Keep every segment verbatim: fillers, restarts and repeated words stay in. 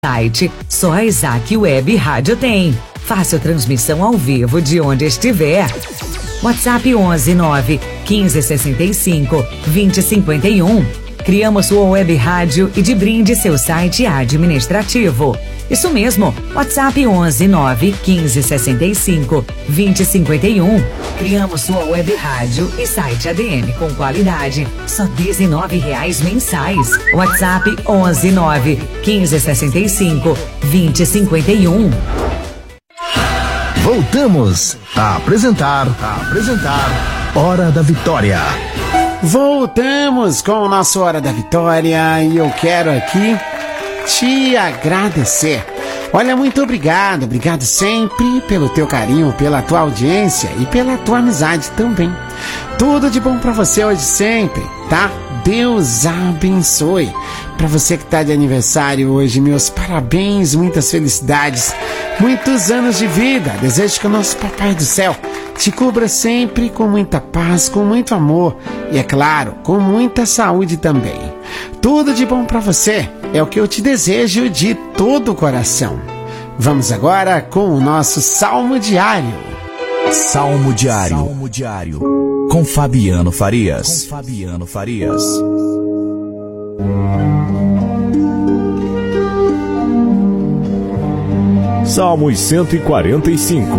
Site, só a Isaac Web Rádio tem. Faça a transmissão ao vivo de onde estiver. WhatsApp onze nove quinze sessenta e cinco vinte cinquenta e um. Criamos sua web rádio e de brinde seu site administrativo. Isso mesmo, WhatsApp onze nove quinze sessenta e cinco vinte cinquenta e um. Criamos sua web rádio e site A D M com qualidade, só dezenove reais mensais. WhatsApp onze nove quinze sessenta e cinco vinte cinquenta e um. Voltamos a apresentar, a apresentar Hora da Vitória. Voltamos com o nosso Hora da Vitória e eu quero aqui te agradecer. Olha, muito obrigado, obrigado sempre pelo teu carinho, pela tua audiência e pela tua amizade também. Tudo de bom pra você hoje sempre, tá? Deus abençoe. Pra você que tá de aniversário hoje, meus parabéns, muitas felicidades, muitos anos de vida. Desejo que o nosso Papai do Céu te cubra sempre com muita paz, com muito amor e, é claro, com muita saúde também. Tudo de bom pra você é o que eu te desejo de todo o coração. Vamos agora com o nosso Salmo Diário. Salmo Diário. Salmo Diário. Com Fabiano Farias. Com Fabiano Farias. Salmos cento e quarenta e cinco.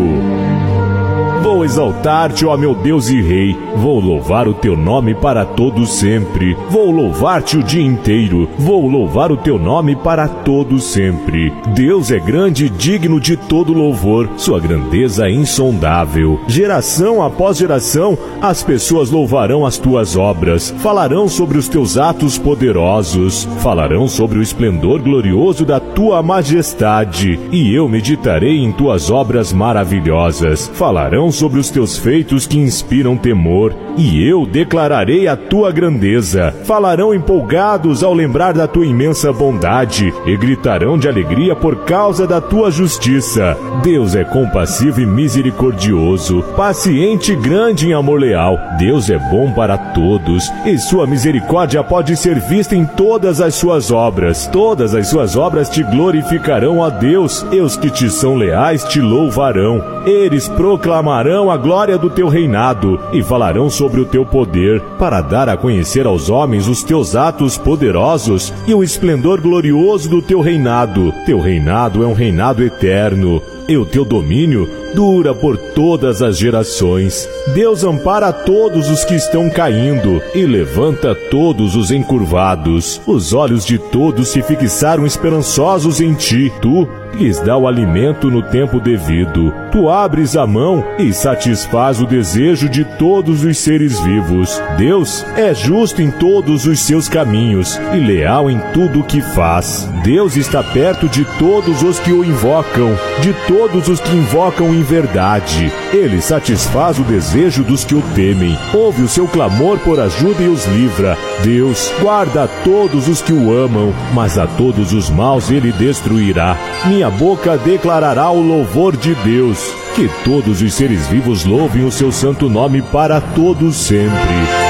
Vou exaltar-te, ó meu Deus e Rei, vou louvar o teu nome para todo sempre. Vou louvar-te o dia inteiro, vou louvar o teu nome para todo sempre. Deus é grande e digno de todo louvor, sua grandeza é insondável. Geração após geração, as pessoas louvarão as tuas obras, falarão sobre os teus atos poderosos, falarão sobre o esplendor glorioso da tua majestade, e eu meditarei em tuas obras maravilhosas. Falarão sobre os teus feitos que inspiram temor, e eu declararei a tua grandeza. Falarão empolgados ao lembrar da tua imensa bondade, e gritarão de alegria por causa da tua justiça. Deus é compassivo e misericordioso, paciente e grande em amor leal. Deus é bom para todos, e sua misericórdia pode ser vista em todas as suas obras. Todas as suas obras te glorificarão, ó Deus, e os que te são leais te louvarão. Eles proclamarão a glória do teu reinado e falarão sobre o teu poder, para dar a conhecer aos homens os teus atos poderosos e o esplendor glorioso do teu reinado. Teu reinado é um reinado eterno, e o teu domínio dura por todas as gerações. Deus ampara todos os que estão caindo e levanta todos os encurvados. Os olhos de todos se fixaram esperançosos em ti. Tu lhes dá o alimento no tempo devido. Tu abres a mão e satisfaz o desejo de todos os seres vivos. Deus é justo em todos os seus caminhos e leal em tudo o que faz. Deus está perto de todos os que o invocam, de todos os que invocam em verdade. Ele satisfaz o desejo dos que o temem. Ouve o seu clamor por ajuda e os livra. Deus guarda a todos os que o amam, mas a todos os maus ele destruirá. Minha boca declarará o louvor de Deus. Que todos os seres vivos louvem o seu santo nome para todos sempre.